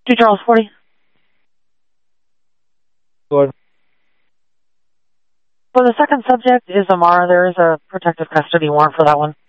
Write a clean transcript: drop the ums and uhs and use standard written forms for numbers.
2 Charles 40. Go ahead. For the second subject, is Amara, there is a protective custody warrant for that one.